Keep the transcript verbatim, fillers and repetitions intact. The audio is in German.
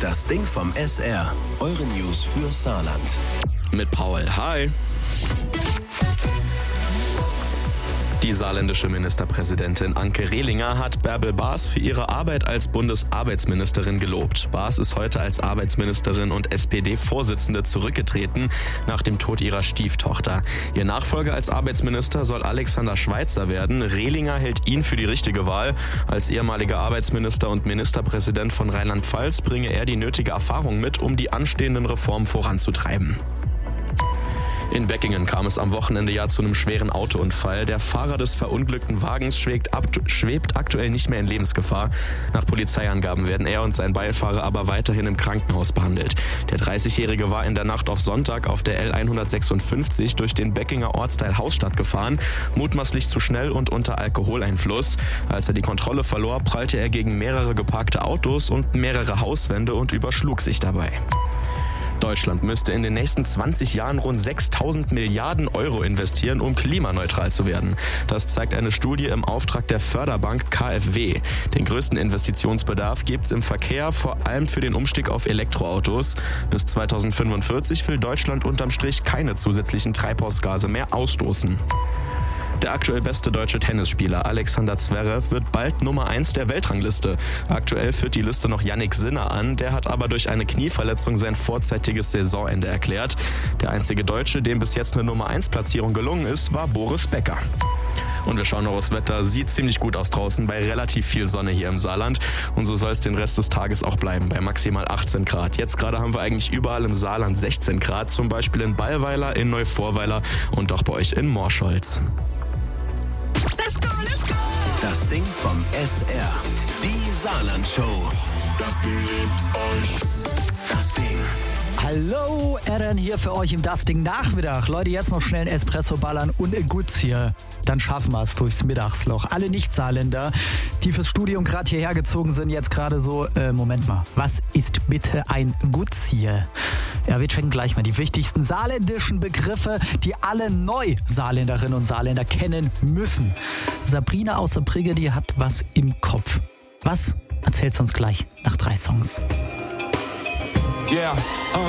Das Ding vom S R. Eure News für Saarland. Mit Paul. Hi. Die saarländische Ministerpräsidentin Anke Rehlinger hat Bärbel Baas für ihre Arbeit als Bundesarbeitsministerin gelobt. Baas ist heute als Arbeitsministerin und S P D-Vorsitzende zurückgetreten nach dem Tod ihrer Stieftochter. Ihr Nachfolger als Arbeitsminister soll Alexander Schweitzer werden. Rehlinger hält ihn für die richtige Wahl. Als ehemaliger Arbeitsminister und Ministerpräsident von Rheinland-Pfalz bringe er die nötige Erfahrung mit, um die anstehenden Reformen voranzutreiben. In Beckingen kam es am Wochenende ja zu einem schweren Autounfall. Der Fahrer des verunglückten Wagens schwebt, ab, schwebt aktuell nicht mehr in Lebensgefahr. Nach Polizeiangaben werden er und sein Beifahrer aber weiterhin im Krankenhaus behandelt. Der dreißigjährige war in der Nacht auf Sonntag auf der L hundertsechsundfünfzig durch den Beckinger Ortsteil Hausstadt gefahren, mutmaßlich zu schnell und unter Alkoholeinfluss. Als er die Kontrolle verlor, prallte er gegen mehrere geparkte Autos und mehrere Hauswände und überschlug sich dabei. Deutschland müsste in den nächsten zwanzig Jahren rund sechstausend Milliarden Euro investieren, um klimaneutral zu werden. Das zeigt eine Studie im Auftrag der Förderbank K f W. Den größten Investitionsbedarf gibt es im Verkehr, vor allem für den Umstieg auf Elektroautos. Bis zweitausendfünfundvierzig will Deutschland unterm Strich keine zusätzlichen Treibhausgase mehr ausstoßen. Der aktuell beste deutsche Tennisspieler Alexander Zverev wird bald Nummer eins der Weltrangliste. Aktuell führt die Liste noch Jannik Sinner an, der hat aber durch eine Knieverletzung sein vorzeitiges Saisonende erklärt. Der einzige Deutsche, dem bis jetzt eine Nummer eins Platzierung gelungen ist, war Boris Becker. Und wir schauen noch aufs Wetter. Sieht ziemlich gut aus draußen bei relativ viel Sonne hier im Saarland. Und so soll es den Rest des Tages auch bleiben, bei maximal achtzehn Grad. Jetzt gerade haben wir eigentlich überall im Saarland sechzehn Grad, zum Beispiel in Ballweiler, in Neuvorweiler und auch bei euch in Morscholz. Das Ding vom S R. Die Saarland-Show. Das Ding liebt euch. Das Ding. Hallo, Eren hier für euch im Das Ding Nachmittag. Leute, jetzt noch schnell ein Espresso ballern und ein Gutsier. Dann schaffen wir es durchs Mittagsloch. Alle Nicht-Saarländer, die fürs Studium gerade hierher gezogen sind, jetzt gerade so, äh, Moment mal, was ist bitte ein Gutsier? Ja, wir checken gleich mal die wichtigsten saarländischen Begriffe, die alle Neu-Saarländerinnen und Saarländer kennen müssen. Sabrina aus Saarbrügge, die hat was im Kopf. Was? Erzählt's uns gleich nach drei Songs. Yeah, uh.